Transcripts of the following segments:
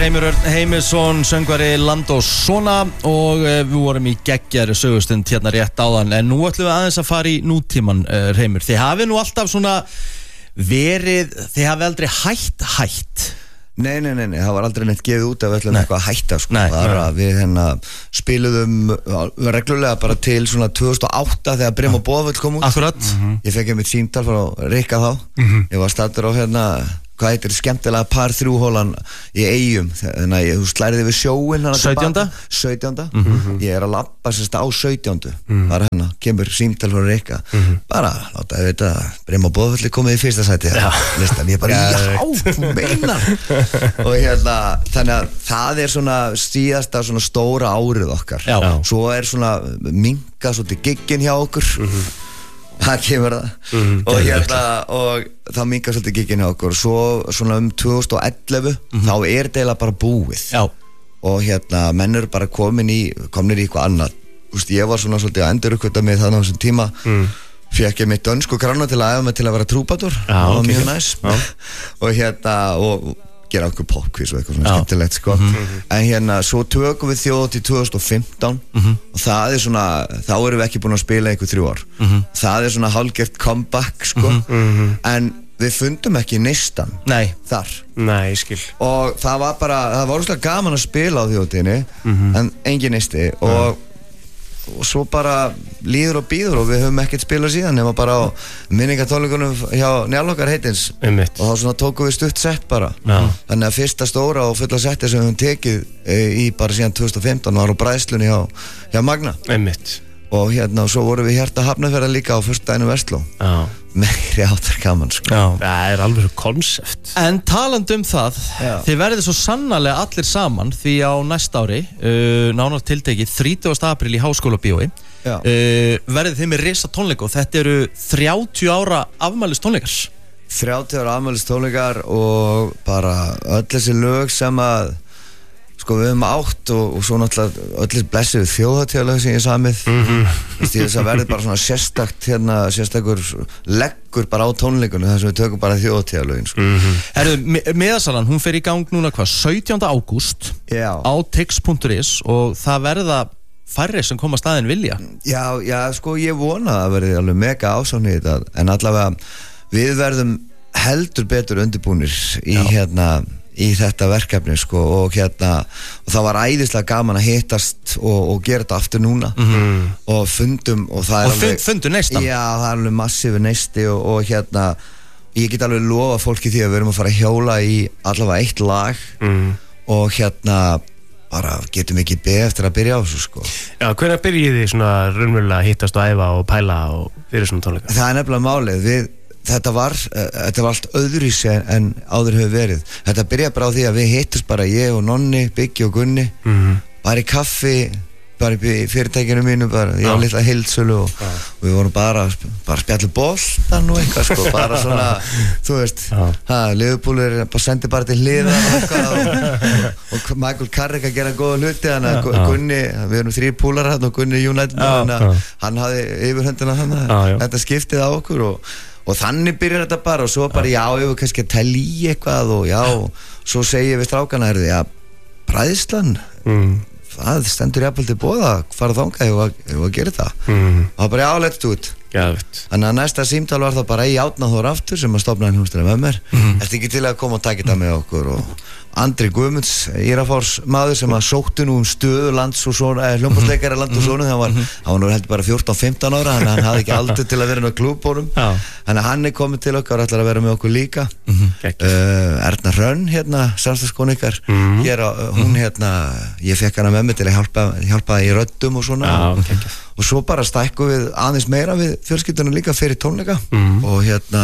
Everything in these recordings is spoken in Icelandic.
Heimir Örn Heimisson, söngvari Land og Svona og við vorum í geggjari sögustund hérna rétt áðan en nú ætlum við aðeins að fara í nútíman Heimir. Þið hafið nú alltaf svona verið, þið hafið aldrei hætt. Nei, það var aldrei neitt gefið út af öllum eitthvað að hætta sko. Nei. Það var við spiluðum reglulega bara til svona 2008 þegar Brim og Boðvöll kom út. Akkurat. Ég fekk einmitt símtal frá Rikka þá. Ég var staddur á hvað heitir skemmtilega par 3 hólan í Eyjum, þannig að þú slærið við sjóin 17. Ég að labba sérst á 17. Bara kemur símtal frá Rikka bara, láta ég vita Brim og Boðvöll komið í fyrsta sæti listan, ég bara, já, þú meinar og þannig að það svona síðasta svona stóra árið okkar svo svona minka svolítið giggin hjá okkur það kemur það og það minkar svolítið giggin hjá okkur svo svona 2011 þá deila bara búið og menn eru bara komnir í eitthvað annað. Ég var svona svolítið að enduruppgöta mig þannig á þessum tíma fékk ég mitt dönsku kranna til að æfa mig til að vera trúbadur það var mjög næs og gera okkur popquiz og eitthvað svona skemmtilegt sko. En svo tökum við þjóð til 2015 og það svona, þá erum við ekki búin að spila einhver 3 ár það svona hálfgert comeback sko. En við fundum ekki nistan þar skil. Og það var óslega gaman að spila á þjóðinni en engin nisti og svo bara líður og býður og við höfum ekkert spilað síðan nema bara á minningatónleikunum hjá Njálokkar heitins og þá svona tókum við stutt sett bara þannig að fyrsta stóra og fulla setti sem við höfum tekið í bara síðan 2015 var á bræðslunni hjá Magna og svo vorum við Hjarta Hafnarfjarðar líka á fyrstudaginn Vestló meiri áttar gaman sko. Það alveg konsept. En talandi það þið verðið svo sannarlega allir saman því á næsta ári nánar tiltekið 30. apríl í Háskólabíói verðið þið með risa tónleika og þetta eru 30 ára afmælis tónleikar 30 ára afmælis tónleikar og bara öll þessi lög sem að sko við höfum átt og svo náttúrulega öllir blessið þjóðhátíðalög sem ég samið þess að verði bara svona sérstakur leggur bara á tónleikunum þar sem við tökum bara þjóðhátíðalögin sko. Miðasalan, hún fer í gang núna 17. ágúst á tix.is og það verða færri sem koma staðinn vilja Já, sko ég vona að það verði alveg mega ásákn í þetta en allavega við verðum heldur betur undirbúnir í þetta verkefni sko, og það var æðislega gaman að hittast og gera þetta aftur núna og fundum og það fundu neistan já, það alveg massífi neisti og ég get alveg lofa fólki því að við erum að fara að hjóla í allavega 1 lag og bara getum ekki beðið eftir að byrja á þessu sko. Já, hvernig byrjið þið svona raunverulega að hittast og æfa og pæla og fyrir svona tónleika? Það nefnilega málið, þetta var allt öðruvísi en áður hefur verið. Þetta byrjaði bara á því að við hittust bara ég og Nonni, Biggi og Gunni bara í kaffi, bara í fyrirtækinu mínu bara, ég var litla heildsölu og við vorum bara spjallu boltan og eitthvað sko, bara svona þú veist, Liverpool bara sendi bara til hliðar og Michael Carrick að gera góða hluti þannig að Gunni, við erum 3 púlar og Gunni United hann hafði yfirhöndina þetta skiptið á okkur og þannig byrjar þetta bara og svo bara ég var kannski að tella í eitthvað og svo segi ég við strákana bræðslan það stendur jafnvel til boða fara þangað ef að gera það og það bara let's do it þannig að næsta símtal var það bara í Árnaþór aftur sem að stofna hljómsveitina með mér ertu ekki til að koma og taka þetta með okkur og Andri Guðmunds, Írafárs maður sem að sóttu nú stöðu lands og svona, hljómborðsleikari land og svona hann var nú heldur bara 14-15 ára þannig að hann hafði ekki aldur til að vera inn á klúbbórum þannig að hann komið til okkar og ætlar að vera með okkur líka Erna Hrönn samstaskonu ykkar hún ég fekk hana með mig til að hjálpa í röddum og svona og svo bara stækku við aðeins meira við fjölskyldunum líka fyrir tónleika og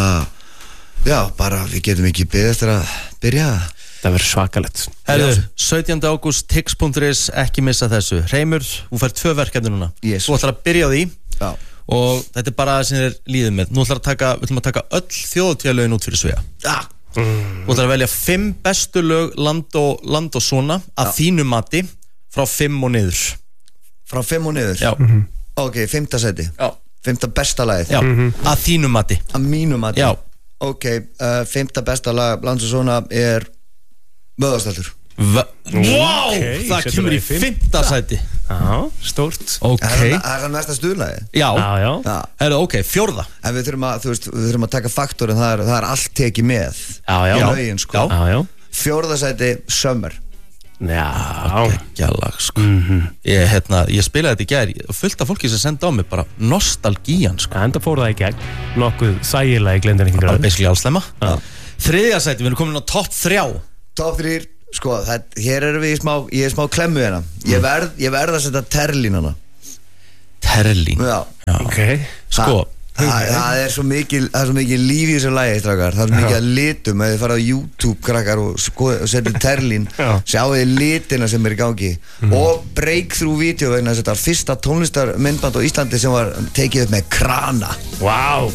bara við getum ekki beðið eftir að byrja það verður svakalegt 17. ágúst, tix.is, ekki missa þessu Heimir, þú fær 2 verkefni núna þú ætlar að byrja á því og þetta er bara það sem þér líður með við ætlum að taka öll þjóðhátíðalögin út fyrir Svea þú ætlar að velja 5 bestu lög land og svona að þínu mati frá 5 og niður frá 5 og niður? Ok, 5. seti 5. besta lagið að þínu mati að mínu mati ok, 5. besta lag land og svona er Vöðvastæltur Wow, það kemur í 5. sæti. Já, stórt. Það er næsta stuðlagi. Já. Herðu, ok, 4. En við þurfum að taka faktorinn, það er allt tekið með. Já. Lögin, sko. Já. 4. sæti, Summer. Já. Geggjalag, sko. Ég spilaði þetta í gær, fullt af fólki sem senda á mig bara nostalgían, sko. Enda fór það í gegn, nokkuð þægilega í gleymdin ekki gráður. Basically allslemma. 3. sæti, við erum komin á topp 3. Topp 3, sko, hér erum við í smá klemmu hérna. Ég verð að setja Terlín hana. Terlín? Já. Ok, sko. Það er svo mikil líf í þessu lagi, strákar. Það er svo mikið að litum. Ef þið farið á YouTube, krakkar, og setjum Terlín, sjáu þið litina sem er í gangi. Og breakthrough video vegna þess að þetta fyrsta tónlistarmyndband á Íslandi sem var tekið upp með krana. Wow.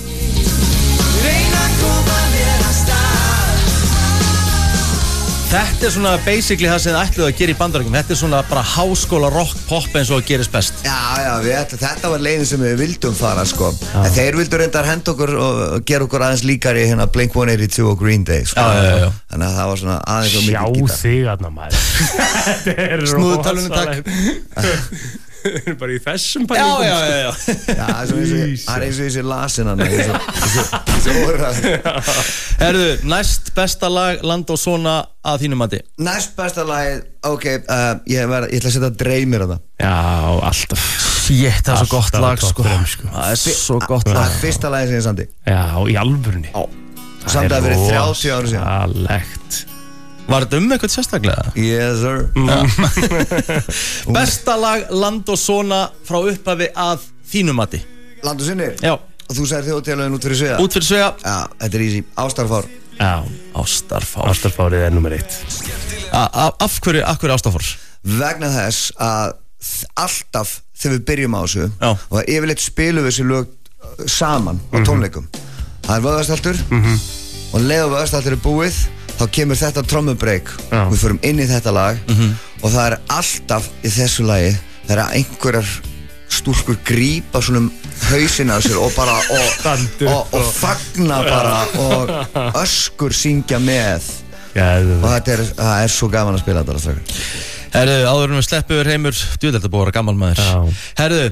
Þetta er svona basically það sem þið ætluðu að gera í Bandaríkjum. Þetta er svona bara háskóla rock pop eins og að gerist best. Já, þetta var leiðin sem við vildum fara, sko. En þeir vildu reyndar henda okkur og gera okkur aðeins líkari hérna Blink-182 og Green Day, sko. Já. Þannig að það var svona aðeins og mikið gítar. Sjá þig aðna, maður. Þetta er snúðutalunum, takk. Við erum bara í þessum pælingum. Já. Það er eins og þessi lasin hann. Þessi orðað. Herðu, næst besta lag Land og Svona að þínum mati. Næst besta lagið, ok, ég ætla að setja Dreymir að það. Já, alltaf. Shit, það er svo gott lag, sko. Það er svo gott lag. Fyrsta lagið sem ég samdi. Já, í alvörunni. Samt að það verið 30 ára síðan. Alegt. Var þetta eitthvað sérstaklega? Yes, sir. Besta lag Land og Svona frá upphafi að þínum mati. Land og Sinnir? Já. Og þú segir þjóðtélagin út fyrir Svega? Út fyrir Svega. Já, þetta er easy. Ástarfár. Já. Ástarfár. Ástarfárið er nummer 1. Af hverju Ástarfár? Vegna þess að alltaf þegar við byrjum á þessu og það yfirleitt spilum við þessi lög saman á tónleikum. Það er vöðvastaltur og leið og vöðvastaltur er búið þá kemur þetta trommubreak við förum inn í þetta lag og það er alltaf í þessu lagi það er að einhverjar stúlkur grípa svona hausinn af sér og bara og fagna bara og öskur syngja með og það er svo gaman að spila þetta strákar. Herðu, áður við sleppum við Reimur djúðlega að búa gammal maður. Herðu,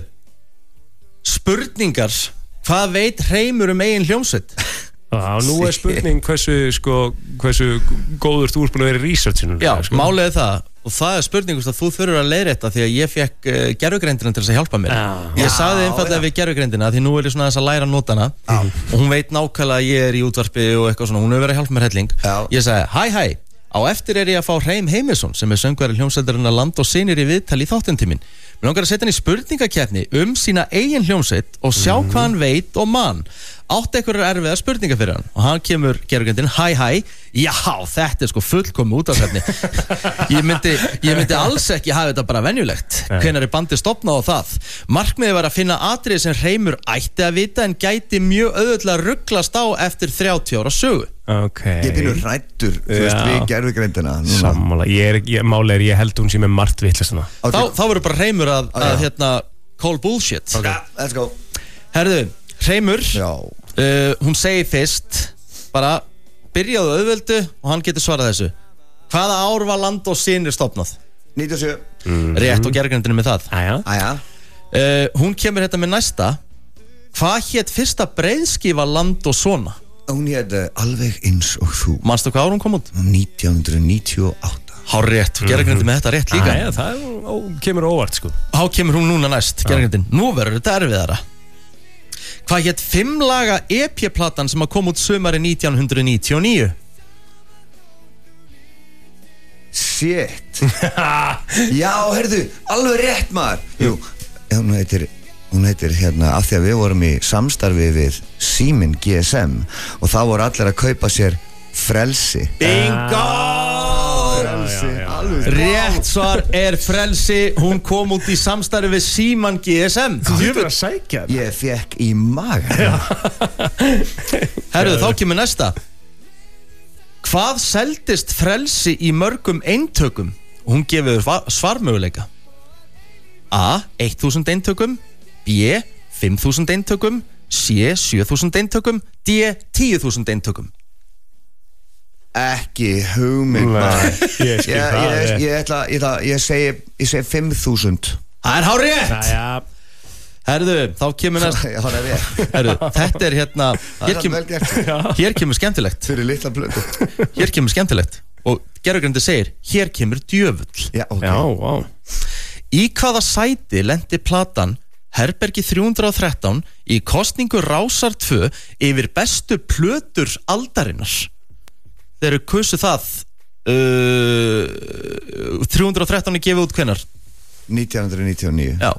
spurningar, hvað veit Reimur eigin hljómsveit? Já, nú er spurning hversu góður þú ert búin að vera í researchinu. Já, málið er það og það er spurning að þú þurfur að leiðrétta því að ég fekk gervigreindina til þess að hjálpa mér. Ég sagði einfallega við gervigreindina því nú er ég svona þess að læra nótana og hún veit nákvæmlega að ég er í útvarpi og eitthvað svona, hún hefur verið að hjálpa mér helling. Ég sagði, hæ, á eftir er ég að fá Hreim Heimisson sem er söngvari hljómsveitarinnar Land og Synir í viðtal í þáttuntíminn. Mér langar að setja hann í spurningakeppni sína eigin hljómsveit og sjá hvað hann veit og mann. Átti einhverjar erfiðar spurningar fyrir hann og hann kemur gerðugjöndin, hæ, já, þetta er sko fullkomi útvarpsefni. Ég myndi alls ekki hafa þetta bara venjulegt. Hvenær er bandið stofnað á það? Markmiðið var að finna atriði sem Hreimur ætti að vita en gæti mjög auðvitað rugglast á eftir 30 ára sögu. Okay. Ég byrju rættur, þú veist, við gerðugreindina. Sammála, máli ég held hún sem er margt vitlaust hana. Þá verður bara Hreimur að call bullshit. Let's go. Herðu, Hreimur, hún segir fyrst, bara byrjaðu auðveldu og hann getur svarað þessu. Hvaða ár var Land og Synir stofnað? 97. Rétt og gerðugreindinu með það. Aja. Hún kemur hérna með næsta. Hvað hét fyrsta breiðskífa Land og Svona? Hún hét Alveg eins og þú. Manstu hvað ár hún kom út? 1998. Hárrétt, gerðugreindi með þetta rétt líka. Það kemur óvart sko. Há kemur hún núna næst, gerðugreindin. Nú verður þetta erfiðara. Hvað hét 5 laga EP-platan sem kom út sumari 1999? Shit. Já, heyrðu, alveg rétt maður. Jú, hún heitir hérna, af því að við vorum í samstarfi við Síminn GSM og þá voru allir að kaupa sér Frelsi. Bingo! Frelsi. Rétt svar er Frelsi. Hún kom út í samstarfi við Símann GSM. Þú þurftur að sækja það. Ég fekk í magan. Herru, þá kemur næsta. Hvað seldist Frelsi í mörgum eintökum? Hún gefur svarmöguleika. A. 1000 eintökum, B. 5000 eintökum, C. 7000 eintökum, D. 10.000 eintökum. ekki hugmynd ég segi 5.000. Það er hárrétt. Herðu, þá kemur næst. Herðu, þetta er hérna hér kemur skemmtilegt. Fyrir litla blödu. Hér kemur skemmtilegt. Og gerfugrindin segir, hér kemur djöfull. Já, wow. Í hvaða sæti lendi platan Herbergi 313 í kosningu Rásar 2 yfir bestu plötur aldarinnar? Þeir eru kusu það 313 er gefið út hvenær? 1999. Já.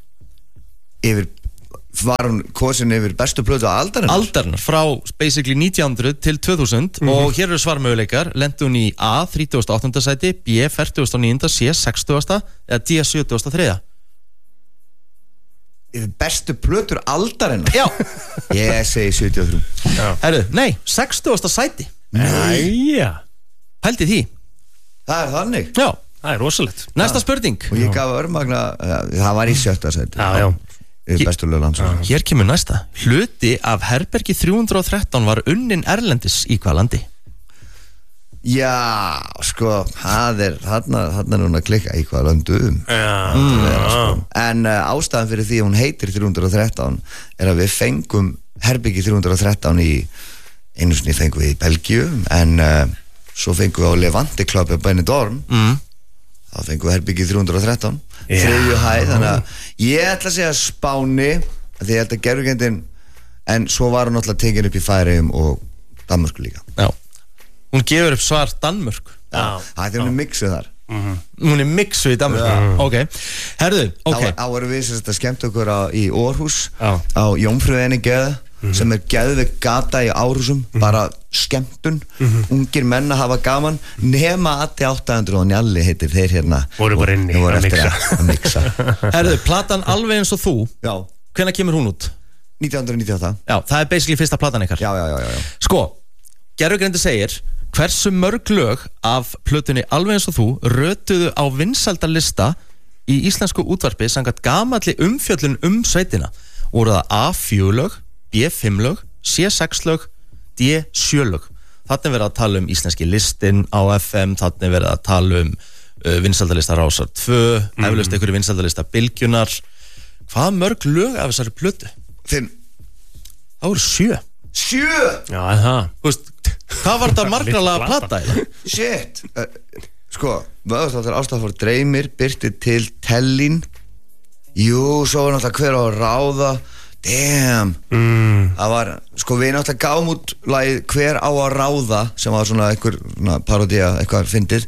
Var hún kosin yfir bestu plötu aldarinnar? Aldarinnar, frá basically 1900 til 2000 og hér eru svarmöguleikar. Lendi hún í A 38. sæti, B 49. C 60. eða D 73. Yfir bestu plötur aldarinnar? Já. Ég segi 73. Herru, nei, 60. sæti. Næja. Pældi því. Það er þannig? Já. Það er rosalegt. Næsta spurning. Og ég gaf örmagna, það var í 7. sæti. Já. Bestu lög landsins. Hér kemur næsta. Hluti af Herbergi 313 var unnin erlendis í hvað landi? Já, sko, það er núna klikka í hvað löndum. En ástæðan fyrir því að hún heitir 313 er að við fengum Herbergi 313 í einu sinni fengum við í Belgíu, en svo fengum við á Levante Club í Benidorm. Þá fengum við Herbergi 313 þriðju hæð, þannig að ég ætla að segja Spáni, því ég held að gerfugrindin, en svo var hún alltaf tekin upp í Færeyjum og Danmörku líka. Já. Hún gefur upp svar Danmörk. Já. Það er hún mixuð þar. Hún er mixuð í Danmörk. Ok. Herðu, ok. Þá vorum við að skemmta okkur í Århus á Jómfrúðinni geða, sem er geðveik gata í Árhúsum, bara skemmtun, ungir menn að hafa gaman, nema Addi 800 og Njalli heitir þeir hérna. Voru bara inni að mixa. Herðu, platan Alveg eins og þú. Já. Hvenær kemur hún út? 1998. Já, það er basically fyrsta platan ykkar. Já. Sko, gerfugrindin segir, hversu mörg lög af plötunni Alveg eins og þú rötuðu á vinsældarlista í íslensku útvarpi samkvæmt gamalli umfjöllun sveitina? Voru það A4 lög, B5 lög, C6 lög, D7 lög. Þarna er verið að tala um íslenski listin á FM, þarna er verið að tala um vinsældarlista Rásar 2, eflaust einhverju vinsældarlista Bylgjunar. Hvað mörg lög af þessari plötu? 5. Það voru 7. 7? Já, það. Þú veist, hvað var þetta margralega plata? Shit. Sko, Vöðustáttur Ástafór Dreymir, Birti til Tellin. Jú, svo var náttúrulega Hver á að ráða. Damn. Það var, sko, við náttúrulega gáum út lagið Hver á að ráða, sem var svona einhver parodía, eitthvað fyndið.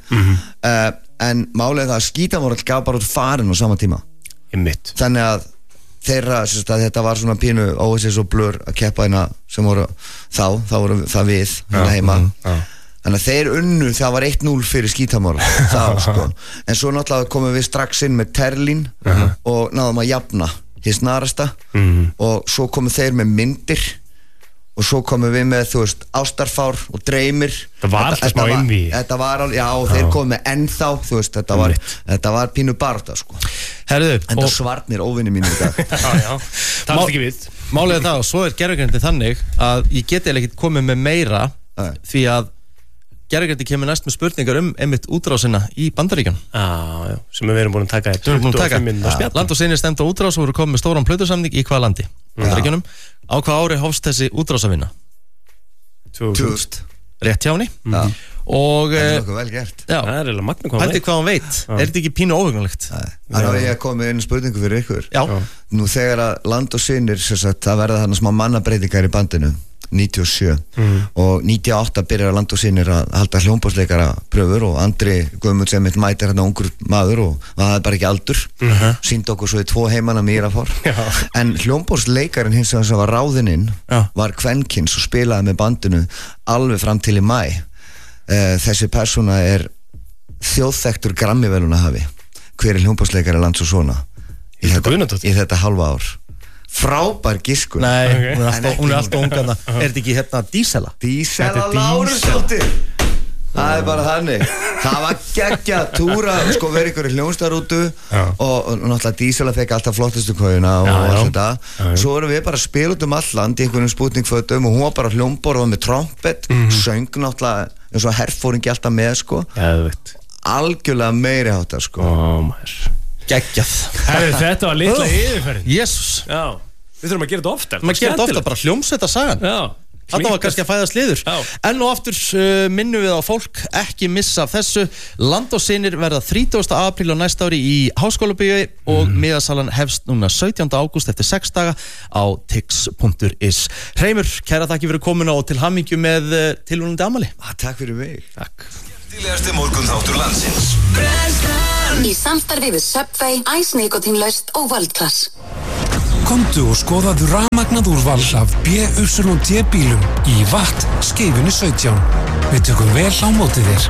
En málið það að Skítamorall gaf bara út Farin á sama tíma. Einmitt. Þannig að þeirra, að þetta var svona pínu Oasis og Blur að keppa hérna sem voru þá voru það við hérna heima. Þannig að þeir unnu, það var 1-0 fyrir Skítamorall þá, sko. En svo náttúrulega komum við strax inn með Terlin og náðum að jafna hið snarasta og svo komu þeir með Myndir og svo komum við með, þú veist, Ástarfár og Dreymir. Það var alltaf smá inn í. Þetta var alveg, já, þeir komum með ennþá, þú veist, þetta var pínu barða, sko. Herðu, enda Svarnir óvinni mínu í dag. Já, það er ekki við. Málið er það, og svo er gerfugrindin þannig að ég geti ekki komið með meira því að gerfugrindin kemur næst með spurningar einmitt útrásina í Bandaríkjunum. Já, sem við erum búin að taka 25 minútur spjall. Land og Sinir stemd á útrás og voru komið með stóran plötusamning í hvaða landi? Bandaríkjunum. Á hvað ári hófst þessi útrásavinna? 2000. Rétt hjá henni. Og það er nokkuð vel gert. Já, það er eiginlega magna hvað hún veit. Er þetta ekki pínu óhugnanlegt? Þannig að ég kom með einu spurningu fyrir ykkur. Já. Nú þegar að Land og Sinir, það verða þarna smá mannabreitingar í bandinu 97 og 98 byrjar að Land og Sinir að halda hljómborðsleikara pröfur og Andri Guðmund sem mitt mætir hérna ungur maður og það er bara ekki aldur sýndi okkur svo í 2 heimana með Írafár en hljómborðsleikarinn hins vegar sem var ráðinn var kvenkins og spilaði með bandinu alveg fram til í maí. Þessi persóna er þjóðþekktur Grammy-verðlaunahafi. Hver er hljómborðsleikari Lands og Svona í þetta halva ár? Frábær giskun. Nei, hún er alltaf ungarna. Er þetta ekki hérna Dísela? Dísela Lárusdóttir. Það er bara þannig. Það var geggja túra, sko verið ykkur í hljómsdarútu og náttúrulega Dísela fekk alltaf flottustu kóðuna og allt þetta. Svo erum við bara að spila út all land í einhvernum spútningfötum og hún var bara hljómborð og með trompet, söng náttúrulega en svo herfóringi alltaf með sko algjörlega meiri háttar sko geggjað þetta var litla yfirferðin Jesus við þurfum að gera þetta oftar maður gera þetta oftar, bara hljómsveita sagan þetta var kannski að fæðast liður enn og aftur minnum við á fólk ekki missa af þessu Land og Synir verða 30. apríl á næsta ári í Háskólabíói og miðasalan hefst núna 17. ágúst eftir 6 daga á tix.is Hreimur, kæra þakki fyrir komuna og til hamingju með tilvonandi afmæli Takk fyrir mig Takk Skemmtilegasti morgunþáttur landsins Í samstarfi við Subway, Ice Nikotínlaust og World Class Komdu og skoðaðu rafmagnað úrval af BYD bílum í Watt skeifunni 17. Við tökum vel á móti þér.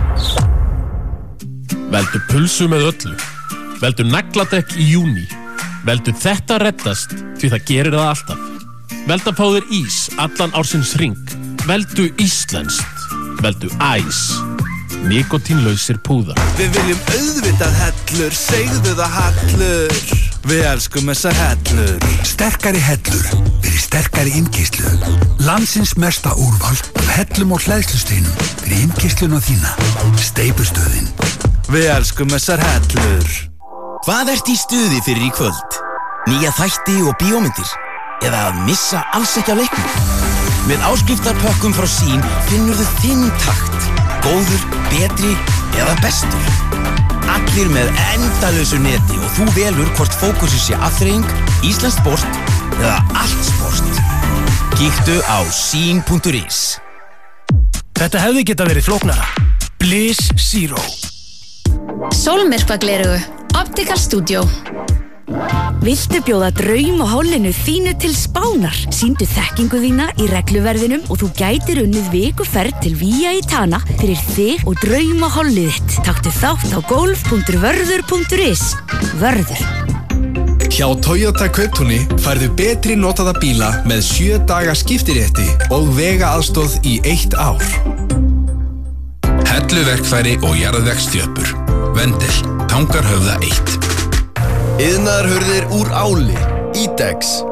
Veldu pulsu með öllu. Veldu nagladekk í júní. Veldu þetta reddast því það gerir það alltaf. Veldu að fá þér ís allan ársins hring. Veldu íslenskt. Veldu Ice. Nikotínlausir púðar. Við viljum auðvitað hellur, segðu það hellur. Við elskum þessar hellur. Sterkari hellur fyrir sterkari innkeyrslu. Landsins mesta úrval af hellum og hleðslusteinum fyrir innkeysluna þína. Steypustöðin. Við elskum þessar hellur. Hvað ert í stuði fyrir í kvöld? Nýja þætti og bíómyndir? Eða að missa alls ekki á leiknum? Með áskriftarpökkum frá Sín finnurðu þinn takt. Góður, betri eða bestur. Allir með endalausu neti og þú velur hvort fókusið sé afþreying, íslenskt sport eða allt sport. Kíktu á sin.is. Þetta hefði getað verið flóknara. Bliss Zero. Sólmyrkvaglerugu. Optical Studio. Viltu bjóða draum og hálinu þínu til Spánar? Sýndu þekkingu þína í regluverðinum og þú gætir unnið vikuferð til Vía í Tana fyrir þig og draum og hálið þitt. Taktu þátt á golf.vörður.is. Vörður. Hjá Toyota Kauptúni færðu betri notaða bíla með 7 daga skiptirétti og vegaaðstoð í 1 ár. Helluverkfæri og jarðvegsstjöpur. Vendel, Tangarhöfða 1. Iðnaðarhurðir úr áli. Ídex.